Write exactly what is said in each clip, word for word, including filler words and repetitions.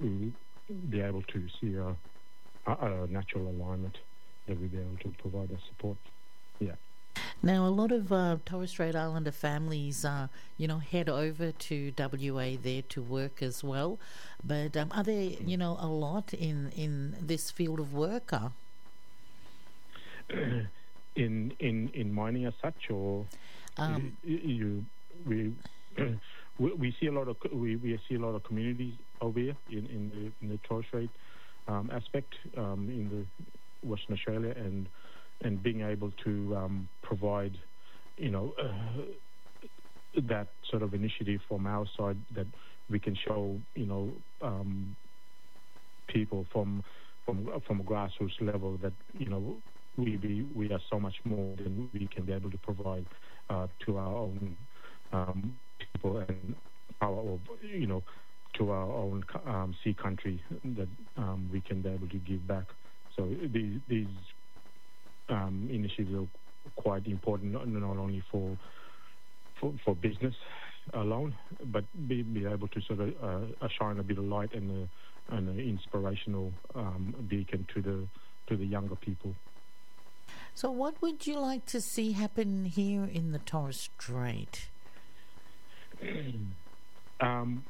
we be able to see a, a, a natural alignment that we'll be able to provide that support. Yeah. Now, a lot of uh, Torres Strait Islander families, uh, you know, head over to W A there to work as well. But um, are there, you know, a lot in, in this field of work? Uh? in in in mining as such, or Um, you, you we. We, we see a lot of we, we see a lot of communities over here in, in the in the Torres Strait um, aspect um, in the Western Australia, and and being able to um, provide, you know, uh, that sort of initiative from our side that we can show, you know, um, people from from from a grassroots level that, you know, we be we are so much more than we can be able to provide uh, to our own. Um, people and our, you know, to our own um, sea country that um, we can be able to give back. So these these um, initiatives are quite important, not, not only for, for for business alone, but be, be able to sort of uh, shine a bit of light and a, and an inspirational um, beacon to the to the younger people. So, what would you like to see happen here in the Torres Strait? Um,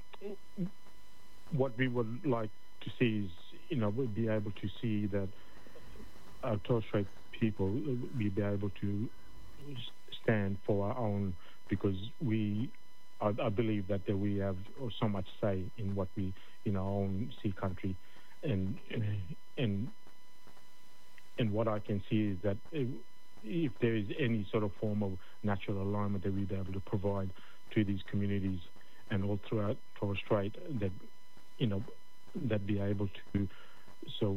what we would like to see is, you know, we'd be able to see that our Torres Strait people will be able to stand for our own, because we, I, I believe that, that we have so much say in what we, in our own sea country, and and and what I can see is that if, if there is any sort of form of natural alignment that we'll be able to provide to these communities and all throughout Torres Strait, that, you know, that be able to, so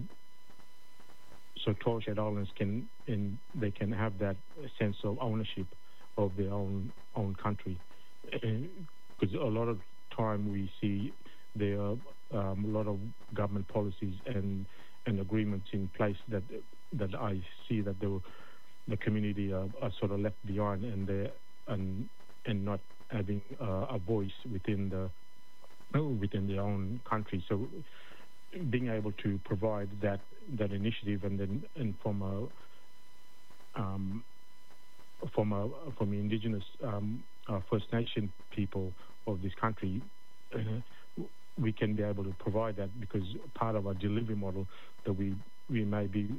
so Torres Strait Islanders can, and they can have that sense of ownership of their own own country, because a lot of time we see there are um, a lot of government policies and and agreements in place that that I see that the the community are, are sort of left behind, and they and and not having uh, a voice within the within their own country. So being able to provide that that initiative, and then and from a um, from a from the Indigenous um, uh, First Nation people of this country, uh, we can be able to provide that, because part of our delivery model that we we may be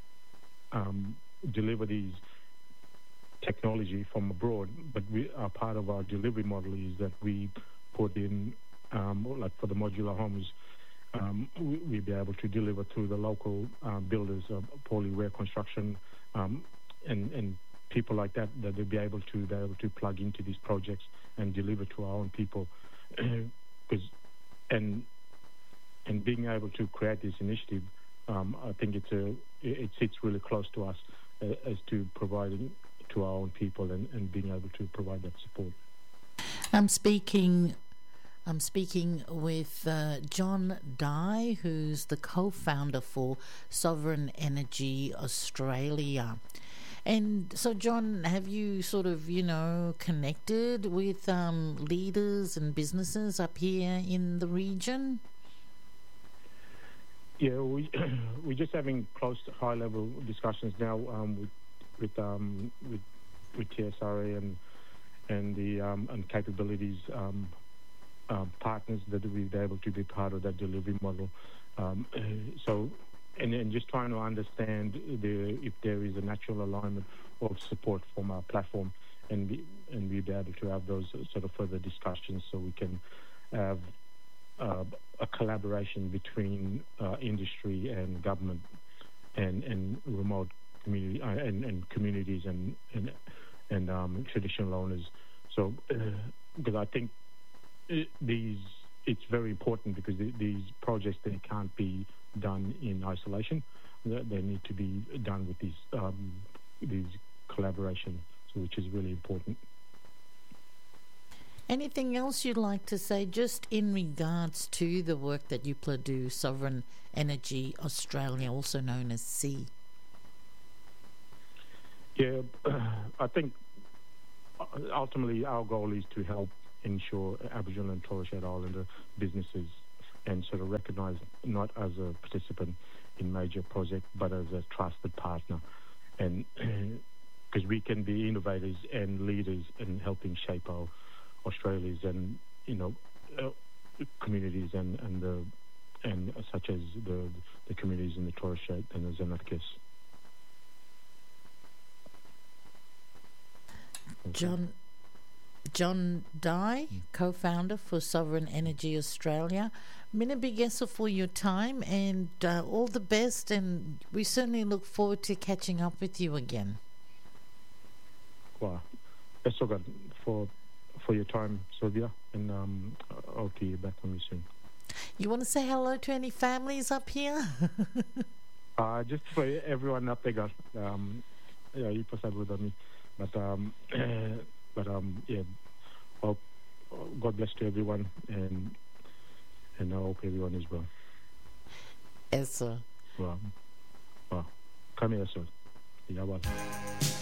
um, deliver these technology from abroad, but we are part of our delivery model is that we put in, um, like for the modular homes, um, we, we'll be able to deliver through the local um, builders, uh, Poly-Ware Construction, um, and, and people like that, that they'll be able to be able to plug into these projects and deliver to our own people. Because and and being able to create this initiative, um, I think it's a it sits really close to us uh, as to providing to our own people and, and being able to provide that support. I'm speaking I'm speaking with uh, John Dye, who's the co-founder for Sovereign Energy Australia. And so, John, have you sort of, you know, connected with um, leaders and businesses up here in the region? Yeah, we, we're just having close, high-level discussions now um, with with um, with with T S R A and and the um, and capabilities um, uh, partners that we'll be able to be part of that delivery model. Um, so, and and just trying to understand the if there is a natural alignment of support from our platform, and we and we'll be able to have those sort of further discussions, so we can have uh, a collaboration between uh, industry and government and and remote community uh, and, and communities and and and um, traditional owners. So, uh, because I think it, these it's very important, because the, these projects, they can't be done in isolation. They, they need to be done with these um, these collaboration, so which is really important. Anything else you'd like to say, just in regards to the work that you do, Sovereign Energy Australia, also known as SEA? Yeah, I think ultimately our goal is to help ensure Aboriginal and Torres Strait Islander businesses and sort of recognised not as a participant in major project, but as a trusted partner, and because we can be innovators and leaders in helping shape our Australia's and you know uh, communities and and the and such as the the communities in the Torres Strait and the Xenakis. John John Dye, co-founder for Sovereign Energy Australia. Mina Bigessa for your time and uh, all the best, and we certainly look forward to catching up with you again. Wow, that's so good for for your time, Sylvia, and um, I'll see you back on you soon. You want to say hello to any families up here? uh, just for everyone up there, guys. Um, yeah, you passed with me, but um, but um, yeah. Well, God bless to everyone, and and I hope everyone is well. Yes, sir. Well, well, come here, sir. Yeah, well.